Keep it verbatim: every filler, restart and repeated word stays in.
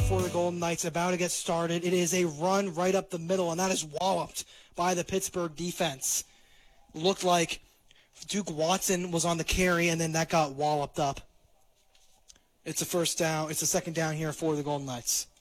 for the Golden Knights, about to get started. It is a run right up the middle, and that is walloped by the Pittsburgh defense. Looked like Duke Watson was on the carry, and then that got walloped up. It's a first down. It's a second down here for the Golden Knights.